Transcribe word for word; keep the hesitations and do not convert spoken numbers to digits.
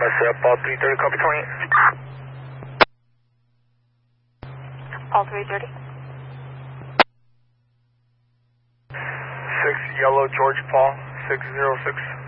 set Paul three thirty, copy twenty. Paul three thirty. six Yellow George Paul, six zero six.